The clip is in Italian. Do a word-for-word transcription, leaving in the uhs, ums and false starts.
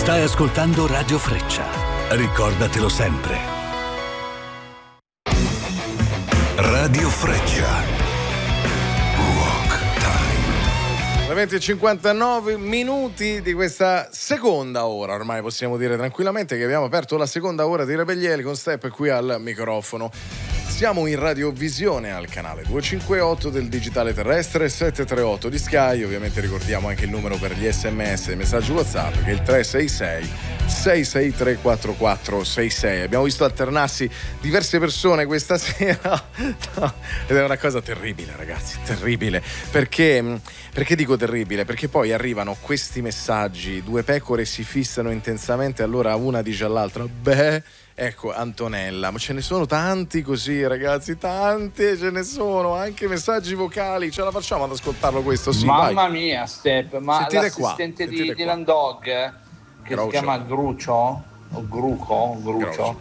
Stai ascoltando Radio Freccia. Ricordatelo sempre. Radio Freccia. venti e cinquantanove minuti di questa seconda ora, ormai possiamo dire tranquillamente che abbiamo aperto la seconda ora di Rebellieli con Step qui al microfono. Siamo in radiovisione al canale duecentocinquantotto del digitale terrestre, settecentotrentotto di Sky. Ovviamente ricordiamo anche il numero per gli sms e i messaggi WhatsApp, che è il tre sei sei sei sei tre quattro quattro sei sei. Abbiamo visto alternarsi diverse persone questa sera no, ed è una cosa terribile, ragazzi, terribile. Perché, perché dico terribile? Perché poi arrivano questi messaggi, due pecore si fissano intensamente, allora una dice all'altra beh. Ecco, Antonella, ma ce ne sono tanti così, ragazzi, tanti ce ne sono, anche messaggi vocali. Ce la facciamo ad ascoltarlo questo? Sì, mamma vai. Mia, Step, ma Sentite l'assistente qua, di Dylan Dog, che Groucho. si chiama Grucio o Gruco, Grucio,